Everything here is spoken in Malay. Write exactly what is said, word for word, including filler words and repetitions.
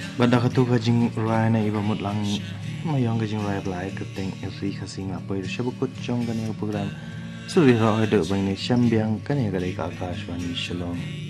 Banda katu kajing rai na iba mutlang mayong kajing rai blai keteng every kasing apoy shabukut chong kani program suri ro ede bang ni shambyang kani gadai ka akashwani shalom.